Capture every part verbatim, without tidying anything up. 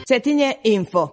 Cetinje Info.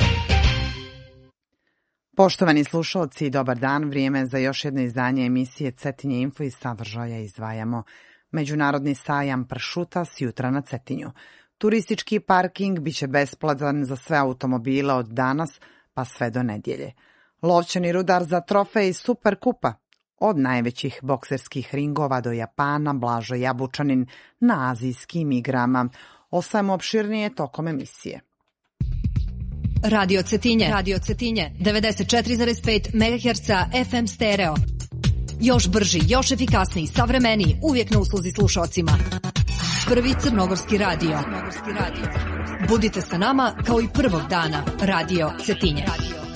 Poštovani slušalci, dobar dan. Vrijeme za još jedno izdanje emisije Cetinje Info. Iz sadržaja izdvajamo Međunarodni sajam pršuta s jutra na Cetinju. Turistički parking biće besplatan za sve automobile od danas pa sve do nedjelje. Lovčani rudar za trofej Super kupa. Od najvećih bokserskih ringova do Japana, Blažo Jabučanin na azijskim igrama. Ostajemo opširnije tokom emisije. Radio Cetinje, Radio Cetinje, devedeset četiri zarez pet megaherca F M stereo. Još brži, još efikasniji, savremeniji, uvijek na usluzi slušocima. Prvi crnogorski radio. Budite sa nama kao i prvog dana. Radio Cetinje.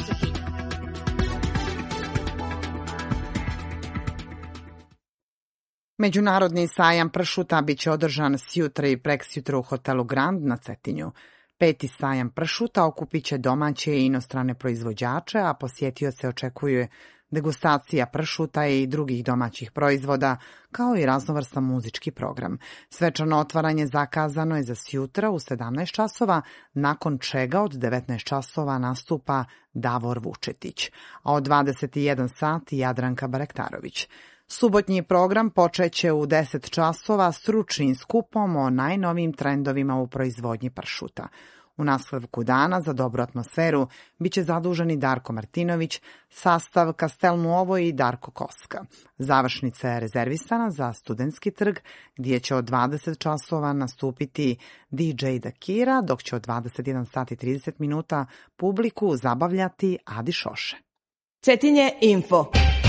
Međunarodni sajam pršuta biće održan sjutra i preksjutra u hotelu Grand na Cetinju. Peti sajam pršuta okupit će domaće i inostrane proizvođače, a posjetioce očekuje degustacija pršuta i drugih domaćih proizvoda, kao i raznovrstan muzički program. Svečano otvaranje zakazano je za sjutra u sedamnaest časova, nakon čega od devetnaest časova nastupa Davor Vučetić, a od dvadeset jedan sati Jadranka Barektarović. Subotnji program počeće u deset časova stručnim skupom o najnovijim trendovima u proizvodnji pršuta. U nastavku dana za dobru atmosferu biće zaduženi Darko Martinović, sastav Castel Nuovo i Darko Koska. Završnica je rezervisana za Studentski trg, gdje će od dvadeset časova nastupiti D J Dakira, dok će od dvadeset jedan sat i trideset minuta publiku zabavljati Adi Šoše. Cetinje Info.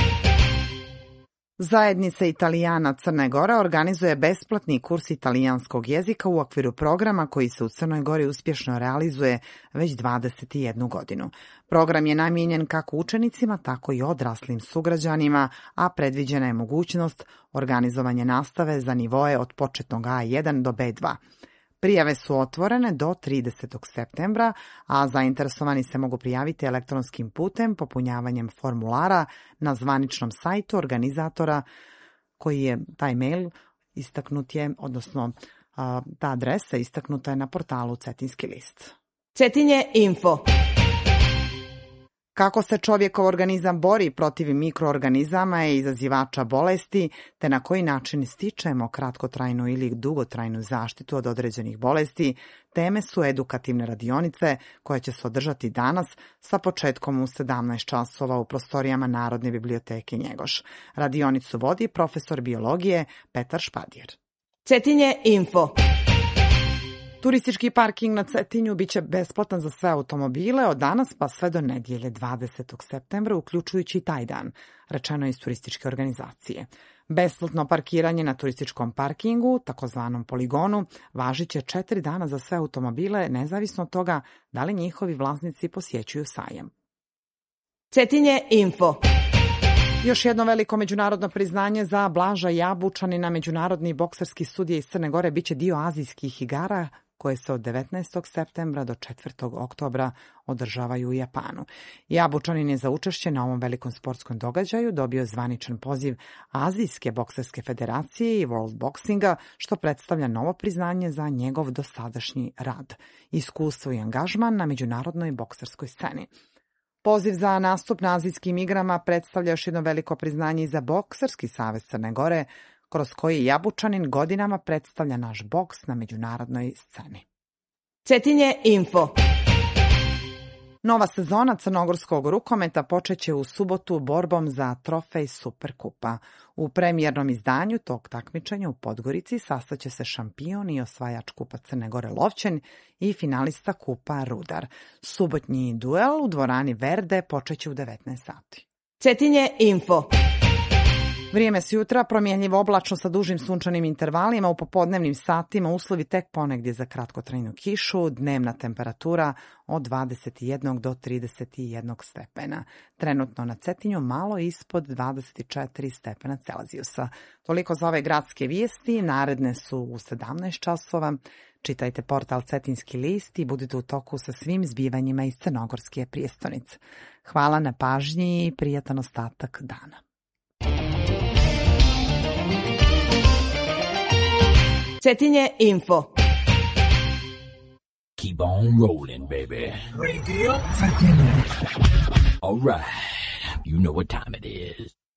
Zajednica Italijana Crne Gore organizuje besplatni kurs italijanskog jezika u okviru programa koji se u Crnoj Gori uspješno realizuje već dvadeset jednu godinu. Program je namijenjen kako učenicima, tako i odraslim sugrađanima, a predviđena je mogućnost organizovanja nastave za nivoe od početnog A jedan do B dva. Prijave su otvorene do tridesetog septembra, a zainteresovani se mogu prijaviti elektronskim putem popunjavanjem formulara na zvaničnom sajtu organizatora, koji je taj mail istaknut je, odnosno ta adresa istaknuta je na portalu Cetinski list. Cetinje Info. Kako se čovjekov organizam bori protiv mikroorganizama i izazivača bolesti, te na koji način stičemo kratkotrajnu ili dugotrajnu zaštitu od određenih bolesti, teme su edukativne radionice koje će se održati danas sa početkom u sedamnaest časova u prostorijama Narodne biblioteke Njegoš. Radionicu vodi profesor biologije Petar Špadjer. Cetinje Info. Turistički parking na Cetinju biće besplatan za sve automobile od danas pa sve do nedjelje dvadesetog septembra, uključujući i taj dan, rečeno iz turističke organizacije. Besplatno parkiranje na turističkom parkingu, takozvanom poligonu, važit će četiri dana za sve automobile, nezavisno od toga da li njihovi vlasnici posjećuju sajam. Cetinje Info. Još jedno veliko međunarodno priznanje za Blaža Jabučanina. Međunarodni bokserski sudija iz Crne Gore biće dio azijskih igara koje se od devetnaestog septembra do četvrtog oktobra održavaju u Japanu. Jabučanin je za učešće na ovom velikom sportskom događaju dobio zvaničan poziv Azijske bokserske federacije i World Boxinga, što predstavlja novo priznanje za njegov dosadašnji rad, iskustvo i angažman na međunarodnoj bokserskoj sceni. Poziv za nastup na azijskim igrama predstavlja još jedno veliko priznanje i za Bokserski savez Crne Gore, kroz koji Jabučanin godinama predstavlja naš boks na međunarodnoj sceni. Cetinje Info. Nova sezona crnogorskog rukometa počeće u subotu borbom za trofej Super kupa. U premijernom izdanju tog takmičenja u Podgorici sastaće se šampion i osvajač kupa Crne Gore Lovćen i finalista kupa Rudar. Subotnji duel u dvorani Verde počeće u devetnaest sati. Cetinje Info. Vrijeme s jutra promjenljivo oblačno sa dužim sunčanim intervalima, u popodnevnim satima uslovi tek ponegdje za kratkotrajnu kišu, dnevna temperatura od dvadeset jedan do trideset jedan stepena. Trenutno na Cetinju malo ispod dvadeset četiri stepena Celzijusa. Toliko za ove gradske vijesti, naredne su u sedamnaest časova. Čitajte portal Cetinski list i budite u toku sa svim zbivanjima iz crnogorske prijestonice. Hvala na pažnji i prijatan ostatak dana. Cetinje Info. Keep on rolling, baby. Radio Cetinje. All right, you know what time it is.